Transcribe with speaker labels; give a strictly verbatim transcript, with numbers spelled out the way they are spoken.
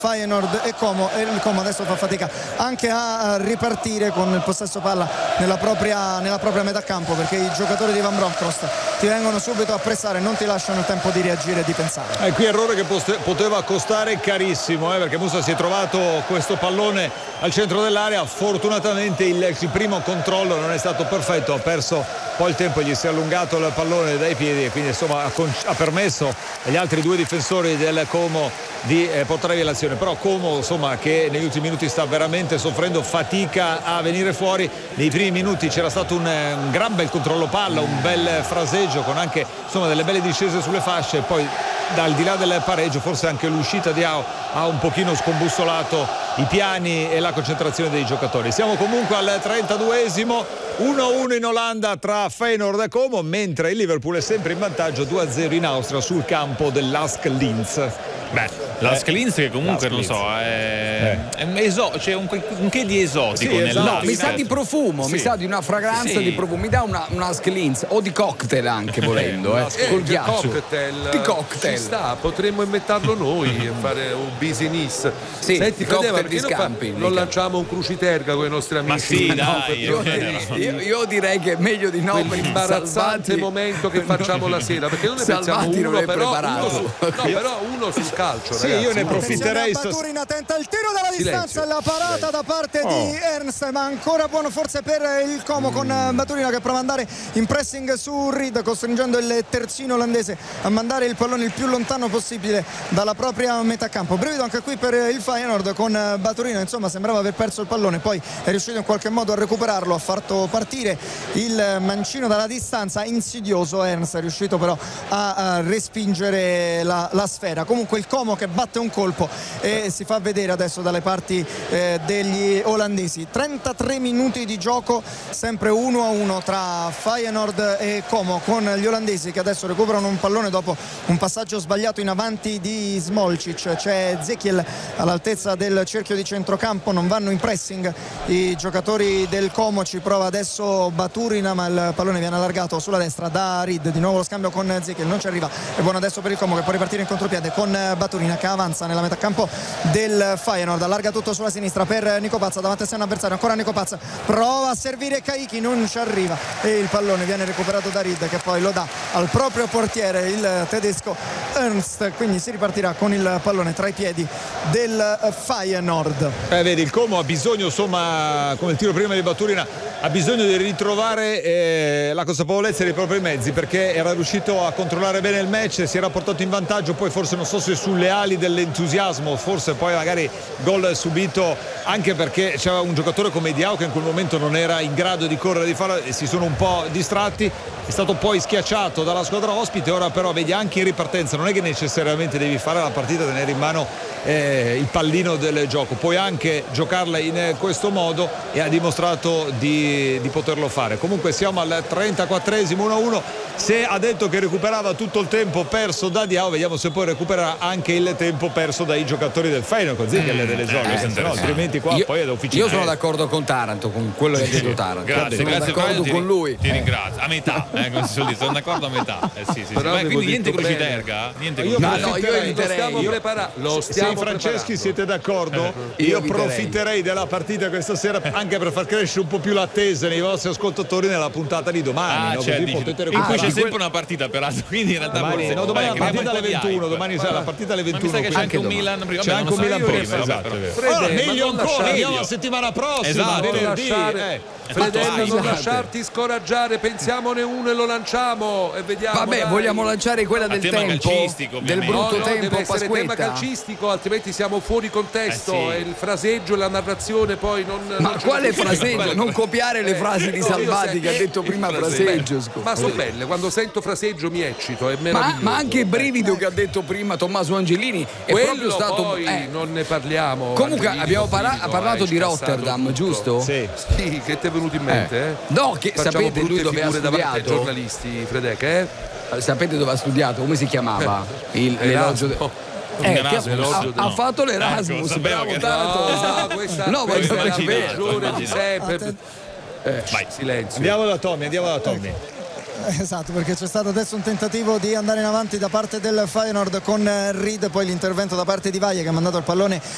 Speaker 1: Feyenoord e Como, e il Como adesso fa fatica anche a ripartire con il possesso palla nella propria, nella propria metà campo, perché i giocatori di Van Bronckhorst ti vengono subito a pressare, non ti lasciano il tempo di reagire e di pensare.
Speaker 2: E qui errore che poste, poteva costare carissimo, eh, perché Musa si è trovato questo pallone al centro dell'area. Fortunatamente il, il primo controllo non è stato perfetto, ha perso poi il tempo, gli si è allungato il pallone dai piedi e quindi insomma ha, ha permesso agli altri due difensori del Como di eh, portare via l'azione. Però Como insomma che negli ultimi minuti sta veramente soffrendo, fatica a venire fuori. Nei primi minuti c'era stato un, un gran bel controllo palla, un bel fraseggio con anche insomma delle belle discese sulle fasce, e poi dal di là del pareggio forse anche l'uscita di Ao ha un pochino scombussolato i piani e la concentrazione dei giocatori. Siamo comunque al trentaduesimo, uno a uno in Olanda tra Feyenoord e Como, mentre il Liverpool è sempre in vantaggio due a zero in Austria sul campo dell'Ask Linz.
Speaker 3: Beh, l'Ask Linz che comunque non so, è, eh. è un eso, c'è un, un che di esotico,
Speaker 2: sì, esatto.
Speaker 4: No, mi sa di profumo, sì. mi sa di una fragranza sì. di profumo, mi dà una, un Ask Linz o di cocktail anche volendo, eh,
Speaker 5: eh,
Speaker 4: col ghiaccio.
Speaker 5: Cocktail,
Speaker 4: di cocktail.
Speaker 5: Ci sta, potremmo inventarlo noi e fare un business.
Speaker 4: Sì,
Speaker 5: senti, Fedeva, perché
Speaker 4: di scampi,
Speaker 5: non, fa, non lanciamo un cruciterga con i nostri amici?
Speaker 3: Ma sì,
Speaker 5: no,
Speaker 3: dai,
Speaker 4: io, io, io direi che è meglio di no,
Speaker 5: quell'imbarazzante momento che facciamo la sera, perché noi ne pensiamo uno, però uno, su, no, però uno sul calcio.
Speaker 2: Sì,
Speaker 5: ragazzi,
Speaker 2: io ne approfitterei.
Speaker 1: Baturina tenta il tiro dalla
Speaker 5: Silenzio.
Speaker 1: distanza, la parata Silenzio. da parte
Speaker 2: oh.
Speaker 1: di Ernst, ma ancora buono forse per il Como, mm. con Baturina che prova ad andare in pressing su Reed, costringendo il terzino olandese a mandare il pallone il più lontano possibile dalla propria metà campo. Brivido anche qui per il Feyenoord con Baturina, insomma sembrava aver perso il pallone, poi è riuscito in qualche modo a recuperarlo, ha fatto partire il mancino dalla distanza, insidioso Ernst, è riuscito però a, a respingere la, la sfera. Comunque il Como che batte un colpo e si fa vedere adesso dalle parti eh, degli olandesi. trentatré minuti di gioco, sempre uno a uno tra Feyenoord e Como, con gli olandesi che adesso recuperano un pallone dopo un passaggio sbagliato in avanti di Smolcic. C'è Zekiel all'altezza del cerchio di centrocampo, non vanno in pressing i giocatori del Como, ci prova adesso Baturina ma il pallone viene allargato sulla destra da Reed, di nuovo lo scambio con Zekiel, non ci arriva, è buono adesso per il Como che può ripartire in contropiede con Baturina che avanza nella metà campo del Feyenoord, allarga tutto sulla sinistra per Nico Pazza, davanti a sé un avversario, ancora Nico Pazza, prova a servire Caicchi, non ci arriva e il pallone viene recuperato da Reed che poi lo dà al proprio portiere, il tedesco Ernst, quindi si ripartirà con il pallone tra i piedi del Feyenoord.
Speaker 2: Eh, vedi, il Como ha bisogno, insomma, come il tiro prima di Baturina, ha bisogno di ritrovare eh, la consapevolezza dei propri mezzi, perché era riuscito a controllare bene il match, si era portato in vantaggio, poi forse non so se sulle ali dell'entusiasmo, forse poi magari gol subito anche perché c'era un giocatore come Diao che in quel momento non era in grado di correre, di farlo, e si sono un po' distratti, è stato poi schiacciato dalla squadra ospite. Ora però vedi anche in ripartenza, non è che necessariamente devi fare la partita, tenere in mano eh, il pallino del gioco, puoi anche giocarla in questo modo e ha dimostrato di, di poterlo fare. Comunque siamo al trentaquattresimo, uno a uno. Se ha detto che recuperava tutto il tempo perso da Diao, vediamo se poi recupererà anche il tempo perso dai giocatori del Feyenoord, così che le delle gioche, eh, no, altrimenti qua
Speaker 4: io,
Speaker 2: poi è da ufficiale.
Speaker 4: Io sono d'accordo con Taranto, con quello che ha detto Taranto.
Speaker 3: Grazie,
Speaker 4: sono
Speaker 3: grazie,
Speaker 4: d'accordo
Speaker 3: ti,
Speaker 4: con lui.
Speaker 3: Ti ringrazio. A metà, eh, come si suol dire, sono d'accordo a metà. Eh, sì, sì, sì. Ma quindi niente cruciterga? Niente
Speaker 2: io
Speaker 3: cruciterga.
Speaker 4: No, no, io eviterei.
Speaker 5: Lo stiamo preparando. Lo
Speaker 2: Se
Speaker 5: stiamo
Speaker 2: i Franceschi
Speaker 5: preparando.
Speaker 2: siete d'accordo,
Speaker 4: Eh,
Speaker 2: io
Speaker 4: io
Speaker 2: approfitterei della partita questa sera anche per far crescere un po' più l'attesa nei vostri ascoltatori nella puntata di domani,
Speaker 3: Ah,
Speaker 2: no?
Speaker 3: cioè,
Speaker 2: Così
Speaker 3: dici,
Speaker 2: potete
Speaker 3: in cui
Speaker 2: recuperare.
Speaker 3: c'è sempre una partita peraltro, quindi in realtà
Speaker 2: Domani,
Speaker 3: forse
Speaker 2: no, domani
Speaker 3: vai,
Speaker 2: la partita
Speaker 3: crea un
Speaker 2: alle
Speaker 3: po' di
Speaker 2: ventuno,
Speaker 3: hype.
Speaker 2: domani sarà la partita alle
Speaker 3: Ma mi
Speaker 2: ventuno.
Speaker 3: sa che c'è anche un
Speaker 4: domani.
Speaker 3: Milan prima,
Speaker 2: C'è
Speaker 3: vabbè,
Speaker 2: anche un
Speaker 3: non so
Speaker 2: Milan
Speaker 3: io,
Speaker 2: prima,
Speaker 3: vabbè,
Speaker 2: esatto,
Speaker 3: però.
Speaker 2: è vero.
Speaker 5: Frede,
Speaker 2: Allora,
Speaker 5: ma
Speaker 2: meglio
Speaker 5: non
Speaker 2: ancora,
Speaker 5: lasciare-
Speaker 2: andiamo la settimana prossima,
Speaker 3: Esatto.
Speaker 5: Non
Speaker 2: venerdì.
Speaker 5: lasciare,
Speaker 2: eh.
Speaker 5: Fratello, non
Speaker 4: Scusate.
Speaker 5: lasciarti scoraggiare, pensiamone uno e lo lanciamo e vediamo.
Speaker 4: Vabbè,
Speaker 5: dai.
Speaker 4: vogliamo lanciare quella del
Speaker 3: tema
Speaker 4: tempo,
Speaker 3: calcistico,
Speaker 4: del
Speaker 3: ovviamente.
Speaker 4: brutto
Speaker 5: No, no,
Speaker 4: tempo
Speaker 5: deve essere tema
Speaker 4: Pasquetta.
Speaker 5: calcistico, altrimenti siamo fuori contesto.
Speaker 3: Eh sì.
Speaker 5: E il fraseggio e la narrazione poi non.
Speaker 4: Ma
Speaker 5: non ce
Speaker 4: quale
Speaker 5: la facciamo.
Speaker 4: fraseggio? Non copiare le
Speaker 5: Eh,
Speaker 4: frasi di
Speaker 5: no, io
Speaker 4: Salvati
Speaker 5: se-
Speaker 4: che ha detto prima
Speaker 3: il
Speaker 4: fraseggio. scusa.
Speaker 5: Ma sono belle, quando sento fraseggio mi eccito, è
Speaker 4: Ma,
Speaker 5: meraviglioso.
Speaker 4: ma anche il brivido che ha detto prima Tommaso Angelini è
Speaker 5: Quello
Speaker 4: proprio stato
Speaker 5: poi
Speaker 4: eh.
Speaker 5: non ne parliamo.
Speaker 4: Comunque
Speaker 5: Angelini,
Speaker 4: abbiamo
Speaker 5: non
Speaker 4: parla-
Speaker 5: dico,
Speaker 4: parlato
Speaker 5: hai
Speaker 4: di
Speaker 5: scassato
Speaker 4: Rotterdam,
Speaker 5: tutto.
Speaker 4: giusto?
Speaker 2: Sì.
Speaker 5: Sì, che ti è venuto in mente? Eh?
Speaker 4: No, che
Speaker 5: Facciamo
Speaker 4: sapete lui
Speaker 5: brutte
Speaker 4: dove ha
Speaker 5: figure davanti ai
Speaker 4: studiato?
Speaker 5: giornalisti, Fredek, eh?
Speaker 4: Sapete dove ha studiato? Come si chiamava? Il, l'elogio de-
Speaker 5: Erasmo.
Speaker 4: Eh, che
Speaker 3: Erasmus,
Speaker 4: ha,
Speaker 3: no.
Speaker 4: ha fatto
Speaker 3: Ecco,
Speaker 4: l'Erasmus,
Speaker 3: sapevo
Speaker 4: bravo
Speaker 3: che-
Speaker 4: Taranto.
Speaker 5: No, questa,
Speaker 4: No, voglio
Speaker 5: questa è la
Speaker 4: sapere.
Speaker 5: peggiore di sempre. Eh,
Speaker 3: Vai.
Speaker 5: silenzio.
Speaker 2: Andiamo da Tommy, andiamo da Tommy.
Speaker 1: Esatto, perché c'è stato adesso un tentativo di andare in avanti da parte del Feyenoord con Reed, poi l'intervento da parte di Valle che ha mandato il pallone